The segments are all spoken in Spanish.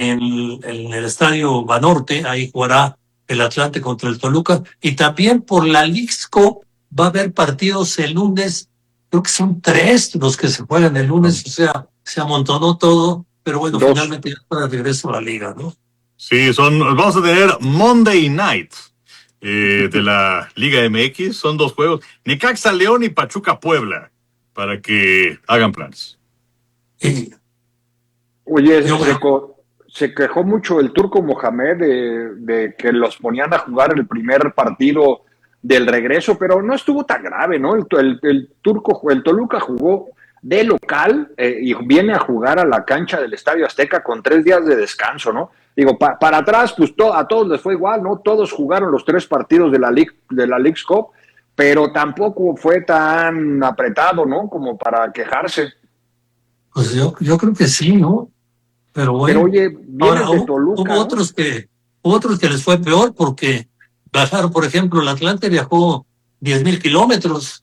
en el estadio Banorte, ahí jugará el Atlante contra el Toluca, y también por la Leagues Cup va a haber partidos el lunes, creo que son 3 los que se juegan el lunes, o sea, se amontonó todo, pero bueno, finalmente ya para el regreso a la liga, ¿no? Sí, vamos a tener Monday Night de la Liga MX, son 2 juegos, Necaxa León y Pachuca Puebla, para que hagan planes. Y, Oye, se quejó mucho el Turco Mohamed de que los ponían a jugar el primer partido del regreso, pero no estuvo tan grave, ¿no? El Toluca jugó de local y viene a jugar a la cancha del Estadio Azteca con 3 días de descanso, ¿no? Digo, para atrás, pues a todos les fue igual, ¿no? Todos jugaron los 3 partidos de la Leagues Cup, pero tampoco fue tan apretado, ¿no? Como para quejarse. pues yo creo que sí, ¿no? Pero bueno, oye, ahora de Toluca, hubo otros que les fue peor porque bajaron, por ejemplo, el Atlante viajó 10,000 kilómetros.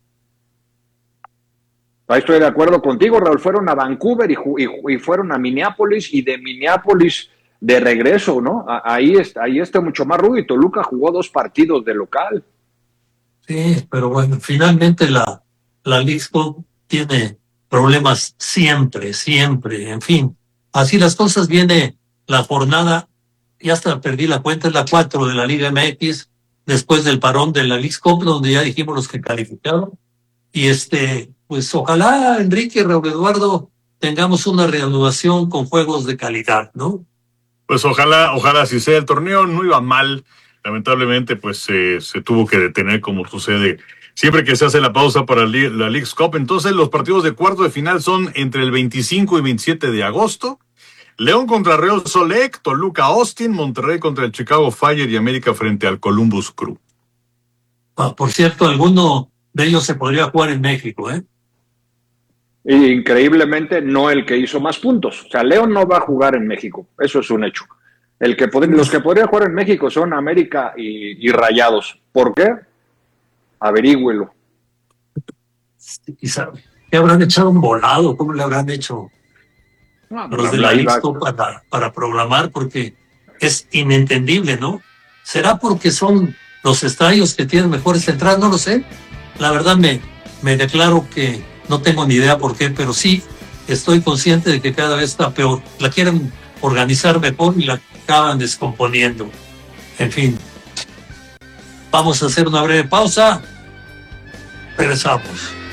Ahí estoy de acuerdo contigo, Raúl. Fueron a Vancouver y fueron a Minneapolis, y de Minneapolis de regreso, ¿no? Ahí está mucho más rudo, y Toluca jugó 2 partidos de local. Sí, pero bueno, finalmente la Leagues Cup tiene problemas siempre, en fin. Así las cosas, viene la jornada, ya hasta perdí la cuenta, es la 4 de la Liga MX, después del parón de la Leagues Cup, donde ya dijimos los que calificaron. Y pues ojalá, Enrique, Raúl Eduardo, tengamos una reanudación con juegos de calidad, ¿no? Pues ojalá así sea. El torneo no iba mal, lamentablemente pues se tuvo que detener, como sucede siempre que se hace la pausa para la Leagues Cup. Entonces los partidos de cuarto de final son entre el 25 y 27 de agosto. León contra Real Salt Lake, Toluca Austin, Monterrey contra el Chicago Fire y América frente al Columbus Crew. Por cierto, alguno de ellos se podría jugar en México, ¿eh? Increíblemente, no el que hizo más puntos. O sea, León no va a jugar en México. Eso es un hecho. Los que podrían jugar en México son América y Rayados. ¿Por qué? Averígüelo. ¿Qué habrán echado un volado? ¿Cómo le habrán hecho los de la Leagues Cup para programar? Porque es inentendible, ¿no? ¿Será porque son los estadios que tienen mejores entradas? No lo sé. La verdad me declaro que no tengo ni idea por qué, pero sí estoy consciente de que cada vez está peor. La quieren organizar mejor y la acaban descomponiendo. En fin. Vamos a hacer una breve pausa. Regresamos.